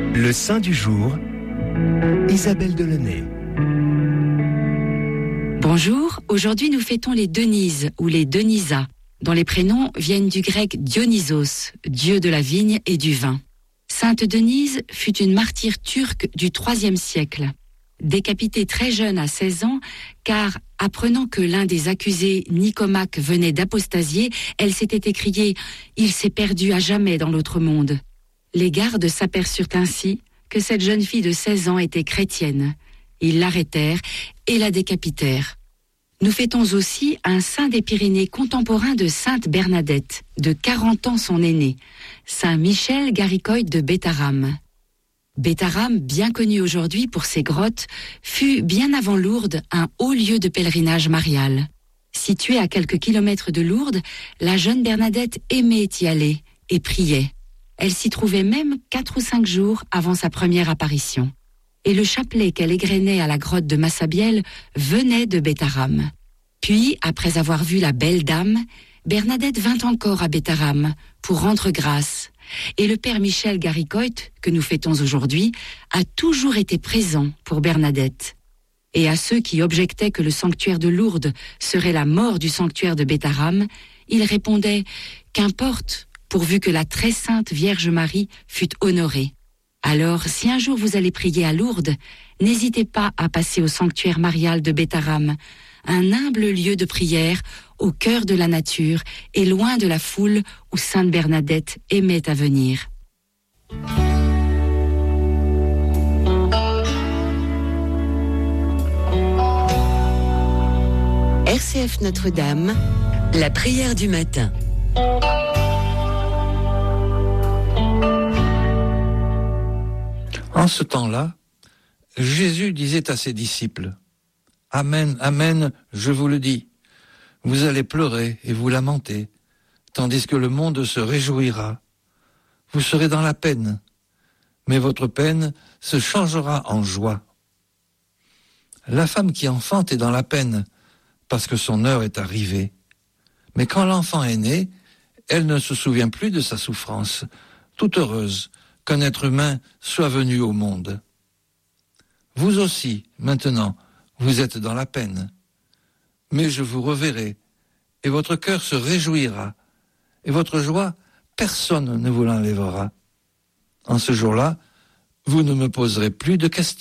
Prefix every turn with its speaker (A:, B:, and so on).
A: Le saint du jour, Isabelle Delaunay.
B: Bonjour, aujourd'hui nous fêtons les Denises ou les Denisas, dont les prénoms viennent du grec Dionysos, dieu de la vigne et du vin. Sainte Denise fut une martyre turque du IIIe siècle. Décapitée très jeune à 16 ans, car apprenant que l'un des accusés, Nicomaque, venait d'apostasier, elle s'était écriée « Il s'est perdu à jamais dans l'autre monde ». Les gardes s'aperçurent ainsi que cette jeune fille de 16 ans était chrétienne. Ils l'arrêtèrent et la décapitèrent. Nous fêtons aussi un saint des Pyrénées contemporain de sainte Bernadette, de 40 ans son aîné, saint Michel Garicoide de Bétharram. Bétharram, bien connu aujourd'hui pour ses grottes, fut bien avant Lourdes un haut lieu de pèlerinage marial. Située à quelques kilomètres de Lourdes, la jeune Bernadette aimait y aller et priait. Elle s'y trouvait même 4 ou 5 jours avant sa première apparition. Et le chapelet qu'elle égrenait à la grotte de Massabielle venait de Bétharram. Puis, après avoir vu la belle dame, Bernadette vint encore à Bétharram pour rendre grâce. Et le père Michel Garicoide, que nous fêtons aujourd'hui, a toujours été présent pour Bernadette. Et à ceux qui objectaient que le sanctuaire de Lourdes serait la mort du sanctuaire de Bétharram, il répondait « Qu'importe, pourvu que la très sainte Vierge Marie fût honorée. » Alors, si un jour vous allez prier à Lourdes, n'hésitez pas à passer au sanctuaire marial de Bétharram, un humble lieu de prière au cœur de la nature et loin de la foule où sainte Bernadette aimait à venir.
C: RCF Notre-Dame, la prière du matin.
D: En ce temps-là, Jésus disait à ses disciples, « Amen, amen, je vous le dis, vous allez pleurer et vous lamenter, tandis que le monde se réjouira. Vous serez dans la peine, mais votre peine se changera en joie. La femme qui enfante est dans la peine, parce que son heure est arrivée. Mais quand l'enfant est né, elle ne se souvient plus de sa souffrance, toute heureuse qu'un être humain soit venu au monde. Vous aussi, maintenant, vous êtes dans la peine. Mais je vous reverrai, et votre cœur se réjouira, et votre joie, personne ne vous l'enlèvera. En ce jour-là, vous ne me poserez plus de questions. »